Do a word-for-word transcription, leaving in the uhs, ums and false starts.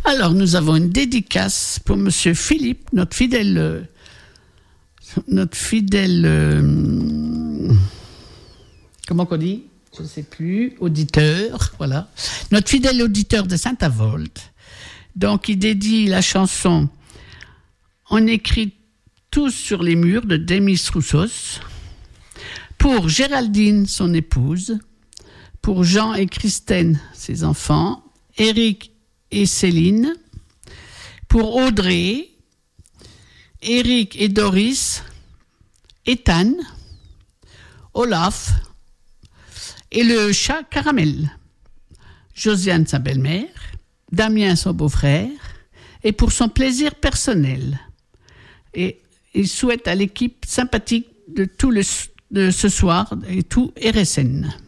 Alors, nous avons une dédicace pour Monsieur Philippe, notre fidèle, euh, notre fidèle, euh, comment qu'on dit ? Je ne sais plus, auditeur, voilà. Notre fidèle auditeur de Saint-Avold. Donc, il dédie la chanson « On écrit tous sur les murs » de Demis Roussos, pour Géraldine, son épouse, pour Jean et Christine, ses enfants, Éric et Céline, pour Audrey, Éric et Doris, Ethan, Olaf et le chat Caramel, Josiane, sa belle-mère, Damien, son beau-frère, et pour son plaisir personnel. Et il souhaite à l'équipe sympathique de tout le, de ce soir et tout R S N.